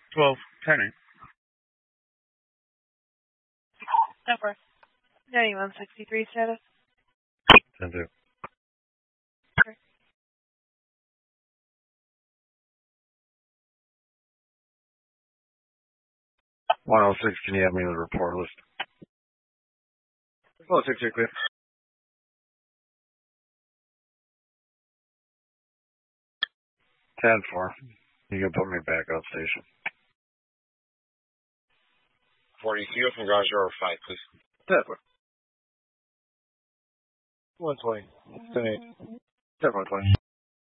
12, 10. Number 9163 status. 10-2. 106, can you have me on the report list? 106, you're clear. 10-4. You can put me back out station. 40 Kilo from garage door 5, please. 10-4. 120. 10-8. 10-120.